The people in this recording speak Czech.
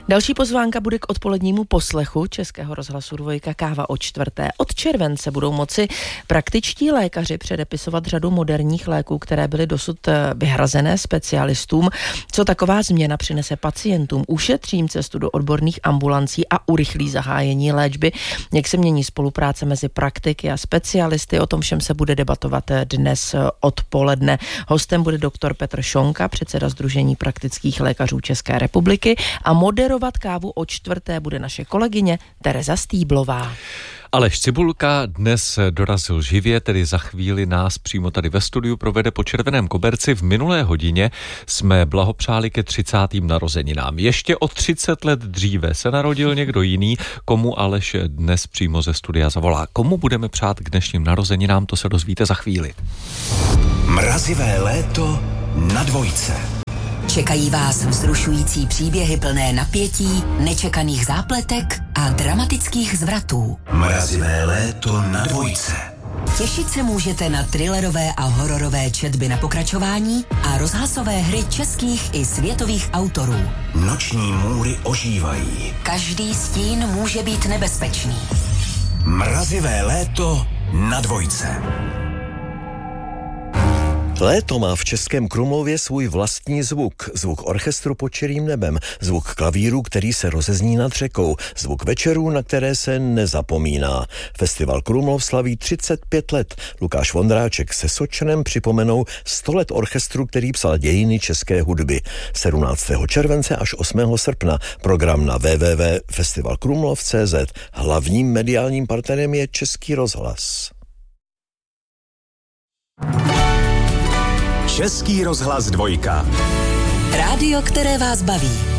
Další pozvánka bude k odpolednímu poslechu Českého rozhlasu Dvojka Káva o 4. Od července budou moci praktičtí lékaři předepisovat řadu moderních léků, které byly dosud vyhrazené specialistům. Co taková změna přinese pacientům? Ušetří jim cestu do odborných ambulancí a urychlí zahájení léčby? Jak se mění spolupráce mezi praktiky a specialisty? O tom všem se bude debatovat dnes odpoledne. Hostem bude doktor Petr Šonka, předseda Sdružení praktických lékařů České republiky, a moderovat kávu o 4. bude naše kolegyně Tereza Stýblová. Aleš Cibulka dnes dorazil živě, tedy za chvíli nás přímo tady ve studiu provede po červeném koberci. V minulé hodině jsme blahopřáli ke 30. narozeninám. Ještě o 30 let dříve se narodil někdo jiný, komu Aleš dnes přímo ze studia zavolá. Komu budeme přát k dnešním narozeninám, to se dozvíte za chvíli. Mrazivé léto na Dvojce. Čekají vás vzrušující příběhy plné napětí, nečekaných zápletek a dramatických zvratů. Mrazivé léto na Dvojce. Těšit se můžete na thrillerové a hororové četby na pokračování a rozhlasové hry českých i světových autorů. Noční můry ožívají. Každý stín může být nebezpečný. Mrazivé léto na Dvojce. Léto má v Českém Krumlově svůj vlastní zvuk. Zvuk orchestru pod čirým nebem, zvuk klavíru, který se rozezní nad řekou, zvuk večerů, na které se nezapomíná. Festival Krumlov slaví 35 let. Lukáš Vondráček se Sočanem připomenou 100 let orchestru, který psal dějiny české hudby. 17. července až 8. srpna. Program na www.festivalkrumlov.cz. Hlavním mediálním partnerem je Český rozhlas. Český rozhlas Dvojka. Rádio, které vás baví.